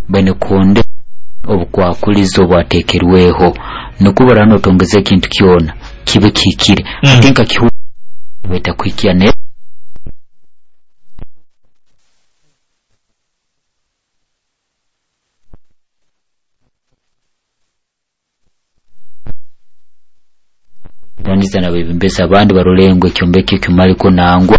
bene konde obukwakulizo bwatekerweho nokubara notongeze kintu kiona kibe kikire atinka kihu beta kwikia ne Naniza na bimbesa abandi barolengwe kyombeke kyumaliko nangwa